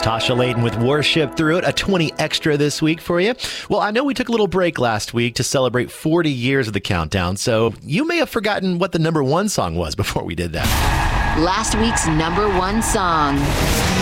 Tasha Layton with Worship Through It, a 20 extra this week for you. Well, I know we took a little break last week to celebrate 40 years of the countdown, so you may have forgotten what the number one song was before we did that. Last week's number one song.